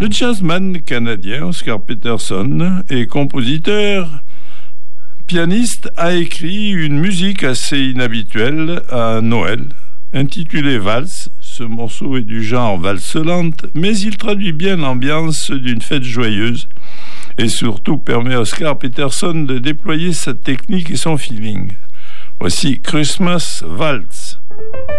Le jazzman canadien Oscar Peterson est compositeur, pianiste, a écrit une musique assez inhabituelle à Noël, intitulée Valse. Ce morceau est du genre valse lente, mais il traduit bien l'ambiance d'une fête joyeuse et surtout permet à Oscar Peterson de déployer sa technique et son feeling. Voici Christmas Waltz.